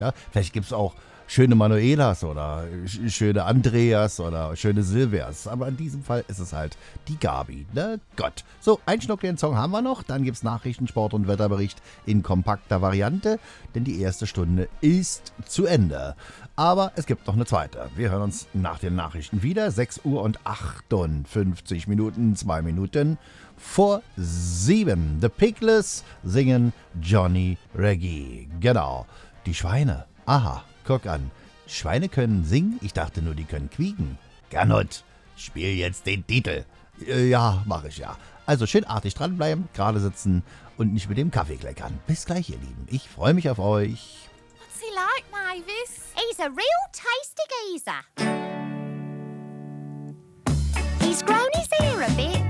Ja, vielleicht gibt es auch schöne Manuelas oder schöne Andreas oder schöne Silvias. Aber in diesem Fall ist es halt die Gabi. Ne Gott. So, einen Schnuck den Song haben wir noch. Dann gibt es Nachrichten, Sport und Wetterbericht in kompakter Variante. Denn die erste Stunde ist zu Ende. Aber es gibt noch eine zweite. Wir hören uns nach den Nachrichten wieder. 6 Uhr und 58 Minuten, 2 Minuten vor 7. The Piglets singen Johnny Reggae. Genau. Die Schweine. Aha, guck an. Schweine können singen? Ich dachte nur, die können quieken. Gernot, spiel jetzt den Titel. Ja, mache ich ja. Also schön artig dranbleiben, gerade sitzen und nicht mit dem Kaffee kleckern. Bis gleich, ihr Lieben. Ich freue mich auf euch. What's he like, Mavis? He's a real tasty geezer. He's grown his hair a bit